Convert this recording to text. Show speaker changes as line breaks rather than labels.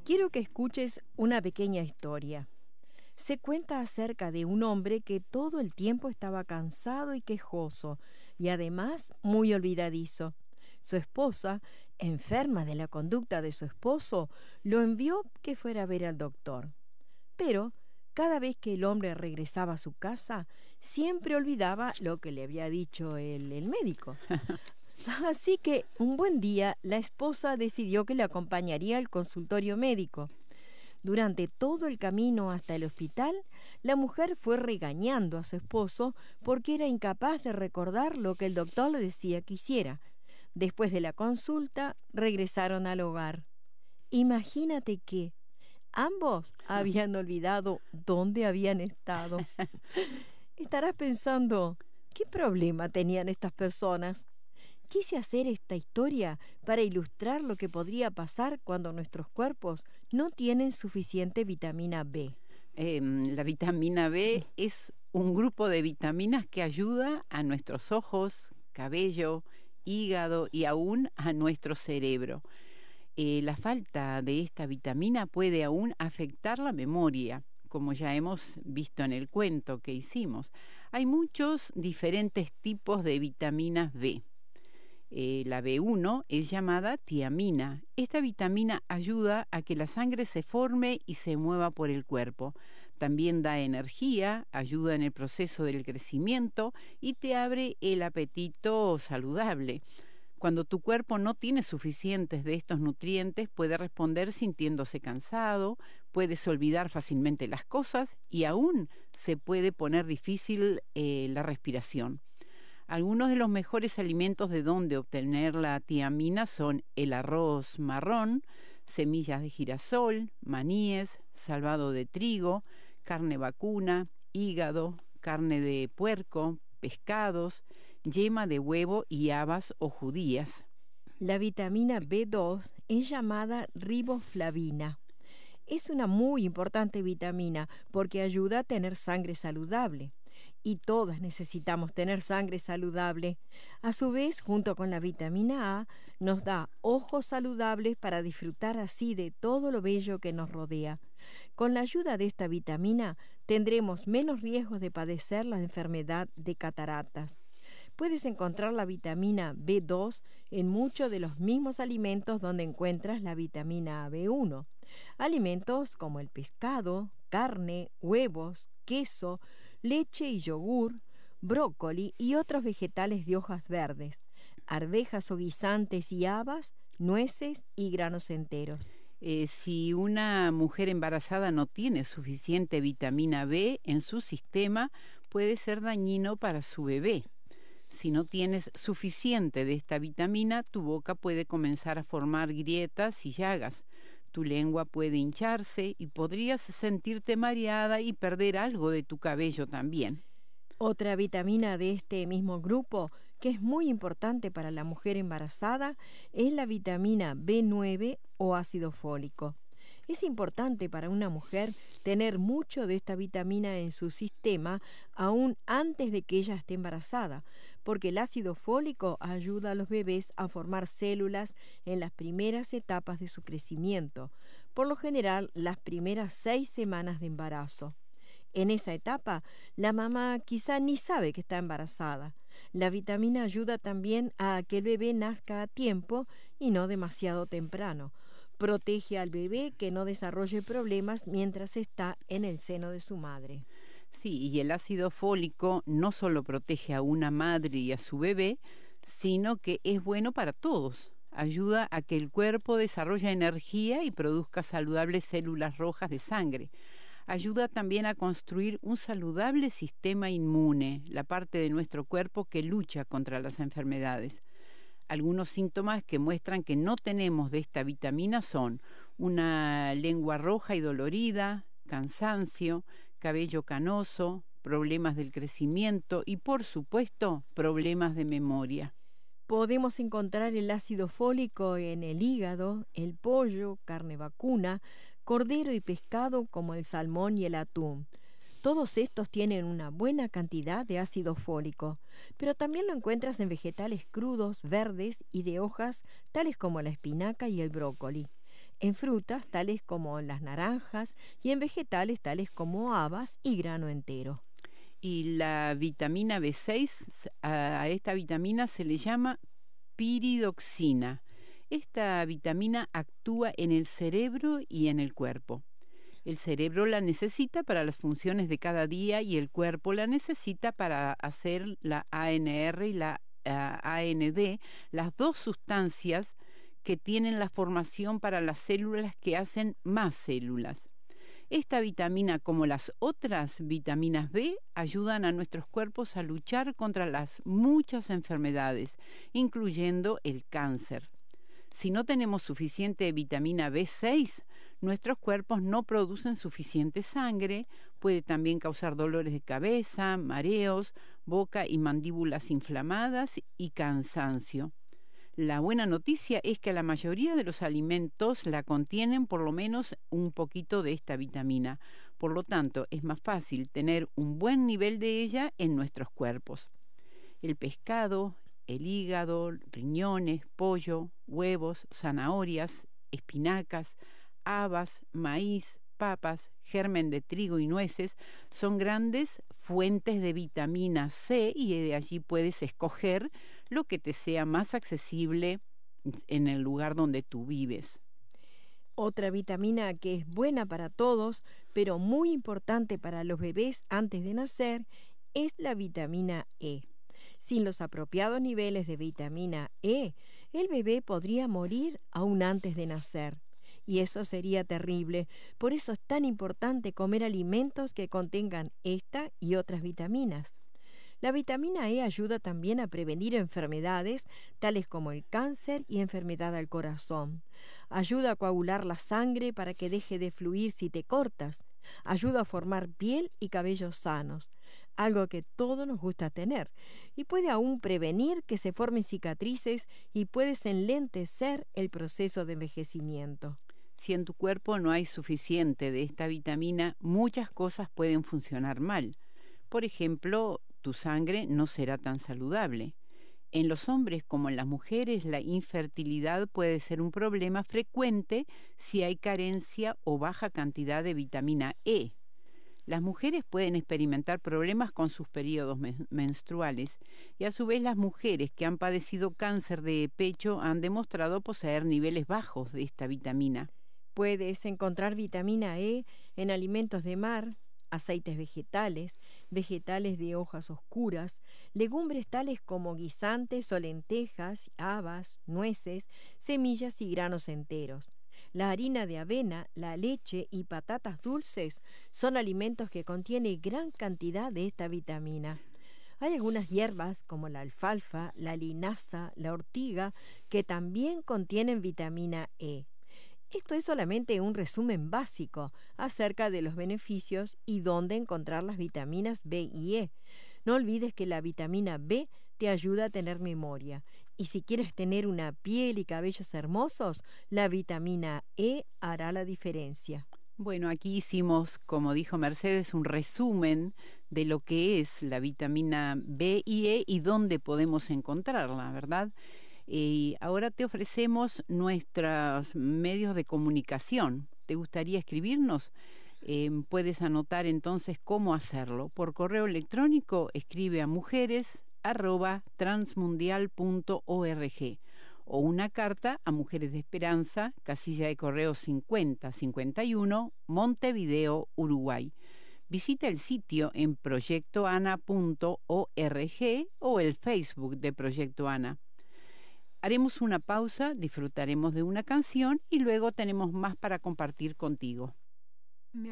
Quiero que escuches una pequeña historia. Se cuenta acerca de un hombre que todo el tiempo estaba cansado y quejoso, y además muy olvidadizo. Su esposa, enferma de la conducta de su esposo, lo envió que fuera a ver al doctor. Pero cada vez que el hombre regresaba a su casa, siempre olvidaba lo que le había dicho el médico. Así que un buen día la esposa decidió que le acompañaría al consultorio médico. Durante todo el camino hasta el hospital, la mujer fue regañando a su esposo porque era incapaz de recordar lo que el doctor le decía que hiciera. Después de la consulta, regresaron al hogar. Imagínate que ambos habían olvidado dónde habían estado. Estarás pensando, ¿qué problema tenían estas personas? Quise hacer esta historia para ilustrar lo que podría pasar cuando nuestros cuerpos no tienen suficiente vitamina B.
La vitamina B es un grupo de vitaminas que ayuda a nuestros ojos, cabello, hígado y aún a nuestro cerebro. La falta de esta vitamina puede aún afectar la memoria, como ya hemos visto en el cuento que hicimos. Hay muchos diferentes tipos de vitaminas B. La B1 es llamada tiamina. Esta vitamina ayuda a que la sangre se forme y se mueva por el cuerpo. También da energía, ayuda en el proceso del crecimiento y te abre el apetito saludable. Cuando tu cuerpo no tiene suficientes de estos nutrientes, puede responder sintiéndose cansado, puedes olvidar fácilmente las cosas y aún se puede poner difícil la respiración. Algunos de los mejores alimentos de donde obtener la tiamina son el arroz marrón, semillas de girasol, maníes, salvado de trigo, carne vacuna, hígado, carne de puerco, pescados, yema de huevo y habas o judías.
La vitamina B2 es llamada riboflavina. Es una muy importante vitamina porque ayuda a tener sangre saludable. Y todas necesitamos tener sangre saludable. A su vez, junto con la vitamina A, nos da ojos saludables para disfrutar así de todo lo bello que nos rodea. Con la ayuda de esta vitamina, tendremos menos riesgos de padecer la enfermedad de cataratas. Puedes encontrar la vitamina B2 en muchos de los mismos alimentos donde encuentras la vitamina B1. Alimentos como el pescado, carne, huevos, queso, leche y yogur, brócoli y otros vegetales de hojas verdes, arvejas o guisantes y habas, nueces y granos enteros.
Si una mujer embarazada no tiene suficiente vitamina B en su sistema, puede ser dañino para su bebé. Si no tienes suficiente de esta vitamina, tu boca puede comenzar a formar grietas y llagas. Tu lengua puede hincharse y podrías sentirte mareada y perder algo de tu cabello también.
Otra vitamina de este mismo grupo, que es muy importante para la mujer embarazada, es la vitamina B9 o ácido fólico. Es importante para una mujer tener mucho de esta vitamina en su sistema aún antes de que ella esté embarazada, porque el ácido fólico ayuda a los bebés a formar células en las primeras etapas de su crecimiento, por lo general las primeras 6 semanas de embarazo. En esa etapa, la mamá quizá ni sabe que está embarazada. La vitamina ayuda también a que el bebé nazca a tiempo y no demasiado temprano. Protege al bebé que no desarrolle problemas mientras está en el seno de su madre.
Sí, y el ácido fólico no solo protege a una madre y a su bebé, sino que es bueno para todos. Ayuda a que el cuerpo desarrolle energía y produzca saludables células rojas de sangre. Ayuda también a construir un saludable sistema inmune, la parte de nuestro cuerpo que lucha contra las enfermedades. Algunos síntomas que muestran que no tenemos de esta vitamina son una lengua roja y dolorida, cansancio, cabello canoso, problemas del crecimiento y, por supuesto, problemas de memoria.
Podemos encontrar el ácido fólico en el hígado, el pollo, carne vacuna, cordero y pescado como el salmón y el atún. Todos estos tienen una buena cantidad de ácido fólico, pero también lo encuentras en vegetales crudos, verdes y de hojas, tales como la espinaca y el brócoli. en frutas tales como las naranjas y en vegetales tales como habas y grano entero.
Y la vitamina B6, a esta vitamina se le llama piridoxina. Esta vitamina actúa en el cerebro y en el cuerpo. El cerebro la necesita para las funciones de cada día y el cuerpo la necesita para hacer la ANR y la AND, las dos sustancias que tienen la formación para las células que hacen más células. Esta vitamina, como las otras vitaminas B, ayudan a nuestros cuerpos a luchar contra las muchas enfermedades, incluyendo el cáncer. Si no tenemos suficiente vitamina B6, nuestros cuerpos no producen suficiente sangre, puede también causar dolores de cabeza, mareos, boca y mandíbulas inflamadas y cansancio. La buena noticia es que la mayoría de los alimentos la contienen por lo menos un poquito de esta vitamina. Por lo tanto, es más fácil tener un buen nivel de ella en nuestros cuerpos. El pescado, el hígado, riñones, pollo, huevos, zanahorias, espinacas, habas, maíz, papas, germen de trigo y nueces son grandes fuentes de vitamina C y de allí puedes escoger lo que te sea más accesible en el lugar donde tú vives.
Otra vitamina que es buena para todos, pero muy importante para los bebés antes de nacer, es la vitamina E. Sin los apropiados niveles de vitamina E, el bebé podría morir aún antes de nacer. Y eso sería terrible. Por eso es tan importante comer alimentos que contengan esta y otras vitaminas. La vitamina E ayuda también a prevenir enfermedades tales como el cáncer y enfermedad al corazón. Ayuda a coagular la sangre para que deje de fluir si te cortas. Ayuda a formar piel y cabellos sanos, algo que todos nos gusta tener. Y puede aún prevenir que se formen cicatrices y puedes enlentecer el proceso de envejecimiento.
Si en tu cuerpo no hay suficiente de esta vitamina, muchas cosas pueden funcionar mal. Por ejemplo, tu sangre no será tan saludable. En los hombres como en las mujeres, la infertilidad puede ser un problema frecuente si hay carencia o baja cantidad de vitamina E. Las mujeres pueden experimentar problemas con sus periodos menstruales y a su vez las mujeres que han padecido cáncer de pecho han demostrado poseer niveles bajos de esta vitamina.
Puedes encontrar vitamina E en alimentos de mar, aceites vegetales, vegetales de hojas oscuras, legumbres tales como guisantes o lentejas, habas, nueces, semillas y granos enteros. La harina de avena, la leche y patatas dulces son alimentos que contienen gran cantidad de esta vitamina. Hay algunas hierbas como la alfalfa, la linaza, la ortiga, que también contienen vitamina E. Esto es solamente un resumen básico acerca de los beneficios y dónde encontrar las vitaminas B y E. No olvides que la vitamina B te ayuda a tener memoria. Y si quieres tener una piel y cabellos hermosos, la vitamina E hará la diferencia.
Bueno, aquí hicimos, como dijo Mercedes, un resumen de lo que es la vitamina B y E y dónde podemos encontrarla, ¿verdad? Y ahora te ofrecemos nuestros medios de comunicación. ¿Te gustaría escribirnos? Puedes anotar entonces cómo hacerlo. Por correo electrónico escribe a mujeres@transmundial.org o una carta a Mujeres de Esperanza, casilla de correo 5051, Montevideo, Uruguay. Visita el sitio en proyectoana.org o el Facebook de Proyecto Ana. Haremos una pausa, disfrutaremos de una canción y luego tenemos más para compartir contigo.